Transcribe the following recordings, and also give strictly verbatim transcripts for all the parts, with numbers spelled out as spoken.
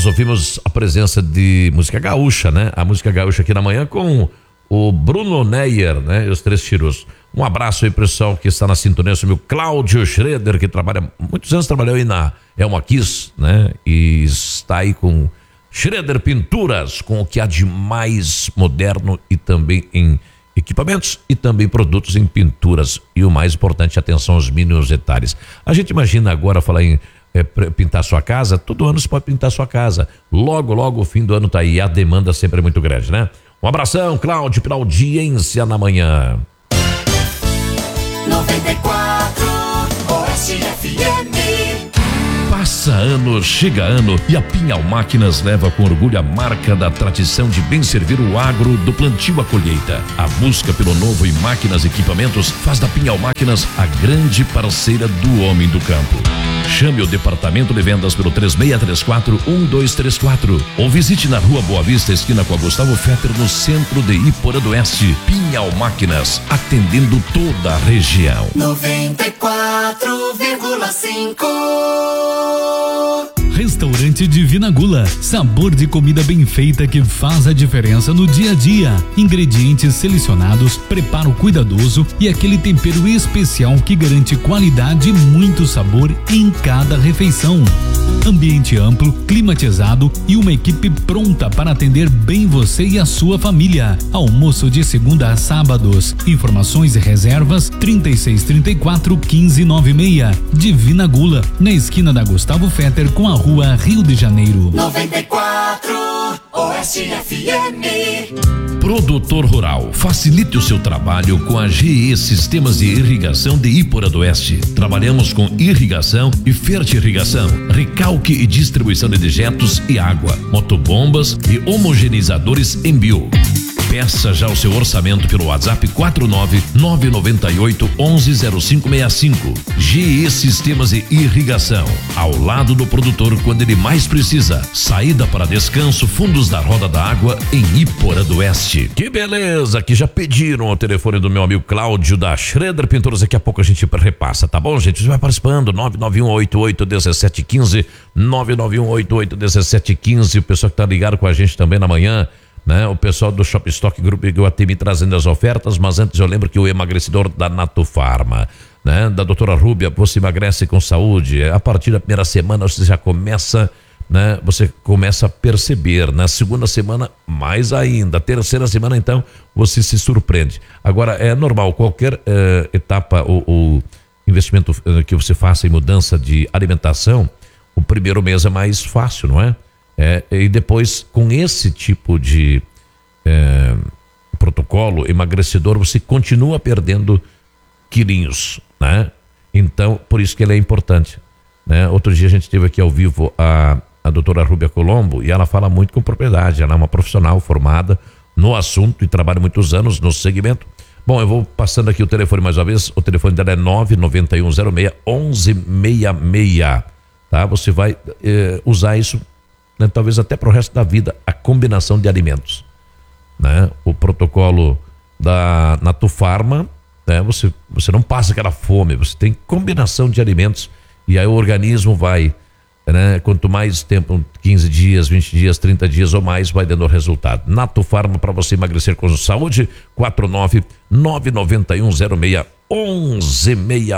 nós ouvimos a presença de música gaúcha, né? A música gaúcha aqui na manhã com o Bruno Neyer, né? E os Três Tirus. Um abraço aí, pessoal, que está na sintonia, o meu Cláudio Schroeder, que trabalha, muitos anos trabalhou aí na Elma Kiss, né? E está aí com Schroeder Pinturas, com o que há de mais moderno e também em equipamentos e também produtos em pinturas. E o mais importante, atenção aos mínimos detalhes. A gente imagina agora falar em é, pintar sua casa, todo ano você pode pintar sua casa. Logo, logo o fim do ano tá aí, a demanda sempre é muito grande, né? Um abração, Cláudio, pela audiência na manhã. noventa e quatro Oeste F M. Passa ano, chega ano e a Pinhal Máquinas leva com orgulho a marca da tradição de bem servir o agro do plantio à colheita. A busca pelo novo em máquinas e equipamentos faz da Pinhal Máquinas a grande parceira do homem do campo. Chame o departamento de vendas pelo três seis três quatro um dois três quatro ou visite na Rua Boa Vista, esquina com a Gustavo Fetter, no centro de Iporã do Oeste. Pinhal Máquinas, atendendo toda a região. noventa e quatro vírgula cinco. Restaurante Divina Gula, sabor de comida bem feita que faz a diferença no dia a dia. Ingredientes selecionados, preparo cuidadoso e aquele tempero especial que garante qualidade e muito sabor em cada refeição. Ambiente amplo, climatizado e uma equipe pronta para atender bem você e a sua família. Almoço de segunda a sábados. Informações e reservas trinta e seis, trinta e quatro, quinze, noventa e seis. Divina Gula, na esquina da Gustavo Fetter com a Rua Rio de Janeiro. noventa e quatro Oeste F M. Produtor rural, facilite o seu trabalho com a G E Sistemas de Irrigação de Iporã do Oeste. Trabalhamos com irrigação e fertirrigação, recalque e distribuição de dejetos e água, motobombas e homogeneizadores em bio. Peça já o seu orçamento pelo WhatsApp quatro nove nove nove oito um um zero cinco seis cinco. G E Sistemas de Irrigação, ao lado do produtor quando ele mais precisa. Saída para descanso, fundos da Roda da Água em Iporã do Oeste. Que beleza, que já pediram o telefone do meu amigo Cláudio da Schroeder Pinturas. Daqui a pouco a gente repassa, tá bom, gente? Você vai participando, nove nove um oito oito um sete um cinco, nove nove um oito oito um sete um cinco. O pessoal que tá ligado com a gente também na manhã, né? O pessoal do Shop Stock Group Iguatemi trazendo as ofertas, mas antes eu lembro que o emagrecedor da Nato Farma, né? Da doutora Rúbia, você emagrece com saúde. A partir da primeira semana você já começa, né? Você começa a perceber. Na segunda semana, mais ainda. Terceira semana, então, você se surpreende. Agora, é normal, qualquer eh, etapa ou, ou investimento eh, que você faça em mudança de alimentação, o primeiro mês é mais fácil, não é? É, e depois, com esse tipo de é, protocolo emagrecedor, você continua perdendo quilinhos, né? Então, por isso que ele é importante, né? Outro dia a gente teve aqui ao vivo a, a doutora Rúbia Colombo e ela fala muito com propriedade. Ela é uma profissional formada no assunto e trabalha muitos anos no segmento. Bom, eu vou passando aqui o telefone mais uma vez. O telefone dela é nove nove um zero seis um um seis seis, tá? Você vai é, usar isso, né, talvez até para o resto da vida, a combinação de alimentos, né? O protocolo da Nato Farma, né? Você, você não passa aquela fome, você tem combinação de alimentos e aí o organismo vai, né? Quanto mais tempo, quinze dias, vinte dias, trinta dias ou mais, vai dando resultado. Nato Farma, para você emagrecer com saúde, quatro nove nove nove um zero seis um um seis seis.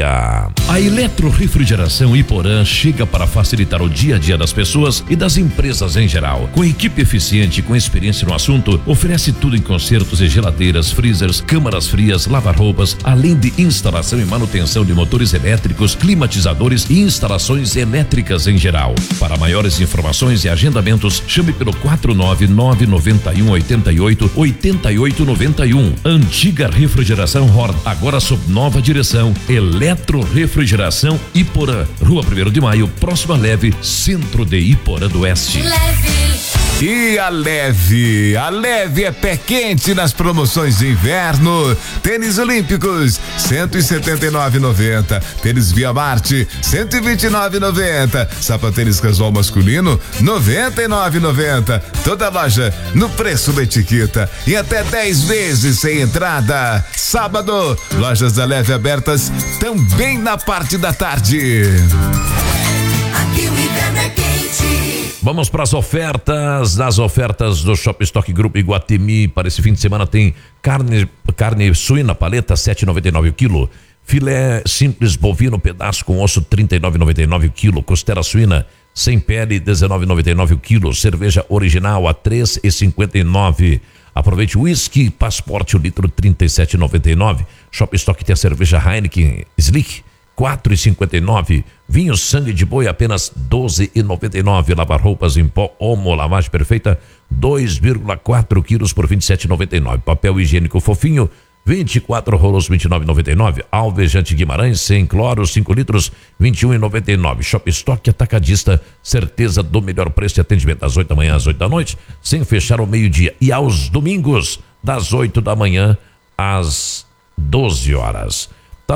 A Eletrorefrigeração Iporã chega para facilitar o dia a dia das pessoas e das empresas em geral. Com equipe eficiente e com experiência no assunto, oferece tudo em consertos e geladeiras, freezers, câmaras frias, lavar-roupas, além de instalação e manutenção de motores elétricos, climatizadores e instalações elétricas em geral. Para maiores informações e agendamentos, chame pelo quatro nove nove nove um oito oito oito oito nove um. Antiga Refrigeração Horn, agora sob nova direção. Eletrorefrigeração Iporã, Rua primeiro de Maio, próxima Leve, centro de Iporã do Oeste. Leve. E a Leve, a Leve é pé quente nas promoções de inverno. Tênis olímpicos, cento e setenta e nove reais e noventa centavos. Tênis Via Marte, cento e vinte e nove reais e noventa centavos. Sapatênis casual masculino, noventa e nove reais e noventa centavos. Toda loja no preço da etiqueta e até dez vezes sem entrada. Sábado, lojas da Leve abertas também na parte da tarde. Aqui o inverno é quente. Vamos para as ofertas. As ofertas do Shop Stock Group Iguatemi para esse fim de semana tem carne, carne suína paleta sete reais e noventa e nove centavos o quilo. Filé simples bovino pedaço com osso trinta e nove reais e noventa e nove centavos o quilo. Costela suína sem pele dezenove reais e noventa e nove centavos o quilo. Cerveja original a três reais e cinquenta e nove centavos. Aproveite o whisky Passporte o litro trinta e sete reais e noventa e nove centavos. Shop Stock tem a cerveja Heineken Slick quatro reais e cinquenta e nove centavos. Vinho sangue de boi apenas doze reais e noventa e nove centavos. Lavar roupas em pó Omo lavagem perfeita dois vírgula quatro quilos por vinte e sete reais e noventa e nove centavos. Papel higiênico fofinho vinte e quatro rolos vinte e nove reais e noventa e nove centavos. Alvejante Guimarães sem cloro cinco litros vinte e um reais e noventa e nove centavos. Shop Stock atacadista, certeza do melhor preço e atendimento das oito da manhã às oito da noite, sem fechar ao meio-dia, e aos domingos das oito da manhã às doze horas.